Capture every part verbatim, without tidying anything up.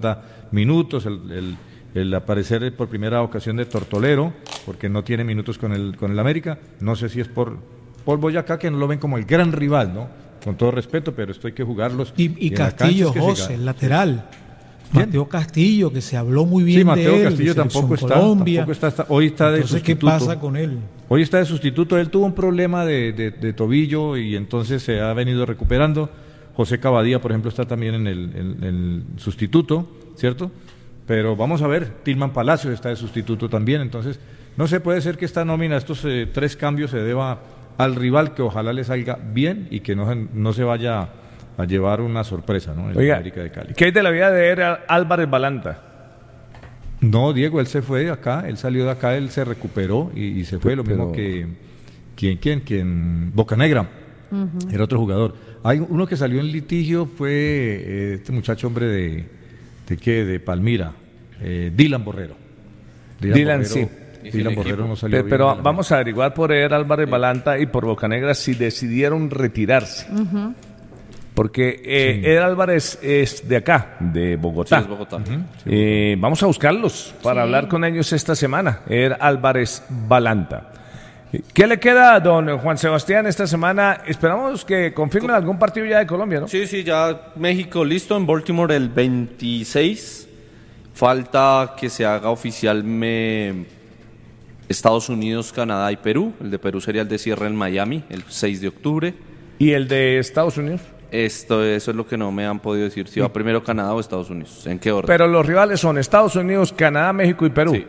falta minutos, el, el, el aparecer por primera ocasión de Tortolero, porque no tiene minutos con el, con el América, no sé si es por, por Boyacá, que no lo ven como el gran rival, ¿no? Con todo respeto, pero esto hay que jugarlos. Y, y, y Castillo, José, el lateral. ¿Quién? Mateo Castillo, que se habló muy bien sí, Mateo de él, Castillo de tampoco está, Colombia. tampoco está, está, hoy está de entonces, sustituto. ¿qué pasa con él? Hoy está de sustituto, él tuvo un problema de, de, de tobillo y entonces se ha venido recuperando. José Cavadía, por ejemplo, está también en el, en, en el sustituto, ¿cierto? Pero vamos a ver, Tilman Palacios está de sustituto también, entonces no se puede ser que esta nómina, estos eh, tres cambios se deba al rival, que ojalá le salga bien y que no, no se vaya a llevar una sorpresa, ¿no? En Oiga, América de Cali. ¿Qué hay de la vida de Álvarez Balanta? No, Diego, él se fue de acá, él salió de acá, él se recuperó y, y se fue, lo Pero... mismo que ¿quién, quién, quién? Bocanegra, uh-huh. Era otro jugador. Hay uno que salió en litigio, fue eh, este muchacho hombre de, ¿de qué? De Palmira, eh, Dylan Borrero. Dylan, Dylan sí. Dylan Borrero no salió Pero, pero bien vamos a averiguar por Eder Álvarez sí. Balanta y por Bocanegra si decidieron retirarse. Uh-huh. Porque eh, sí. Eder Álvarez es de acá, de Bogotá. Sí, es Bogotá. Uh-huh. Eh, vamos a buscarlos para sí. hablar con ellos esta semana. Eder Álvarez Balanta. ¿Qué le queda a don Juan Sebastián esta semana? Esperamos que confirmen ¿Cómo? algún partido ya de Colombia, ¿no? Sí, sí, ya México listo en Baltimore el veintiséis. Falta que se haga oficial me... Estados Unidos, Canadá y Perú. El de Perú sería el de cierre en Miami, el seis de octubre. ¿Y el de Estados Unidos? Esto, eso es lo que no me han podido decir, si va primero Canadá o Estados Unidos, ¿en qué orden? Pero los rivales son Estados Unidos, Canadá, México y Perú. Sí.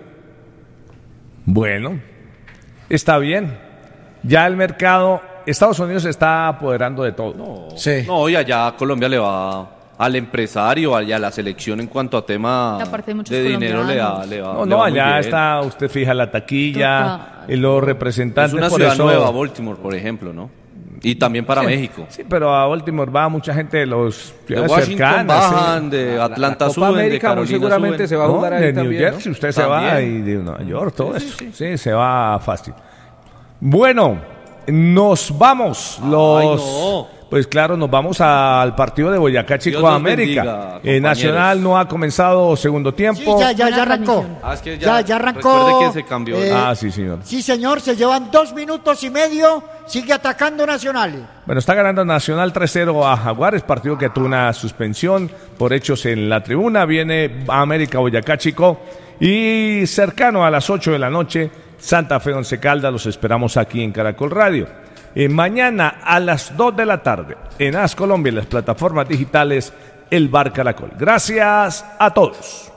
Bueno, está bien. Ya el mercado, Estados Unidos se está apoderando de todo. No, sí. no y allá Colombia le va al empresario, y a la selección en cuanto a tema de, de dinero le da, le va. No, le no, va allá está, usted fija la taquilla, Toca. y los representantes. Es una por ciudad eso... nueva, Baltimore, por ejemplo, ¿no? Y también para sí, México. Sí, pero a Baltimore va mucha gente de los de Washington cercanas, bajan, sí. de Atlanta la, la suben, América, de Carolina seguramente suben. se va a jugar no, ahí de también, New Jersey, ¿no? usted también. se va y de Nueva York, todo sí, eso. Sí, sí. sí, se va fácil. Bueno, nos vamos. Los, Ay, no. Pues claro, nos vamos al partido de Boyacá Chico América. Eh, Nacional no ha comenzado segundo tiempo. Sí, ya, ya, ya arrancó. Ah, es que ya, ya, ya arrancó. Recuerde que se cambió. Eh, ah, sí, señor. Sí, señor, se llevan dos minutos y medio. Sigue atacando Nacional. Bueno, está ganando Nacional tres cero a Jaguares, partido que tuvo una suspensión por hechos en la tribuna. Viene América Boyacá Chico y cercano a las ocho de la noche, Santa Fe Once Caldas. Los esperamos aquí en Caracol Radio. Eh, mañana a las dos de la tarde en A S Colombia y las plataformas digitales El Bar Caracol. Gracias a todos.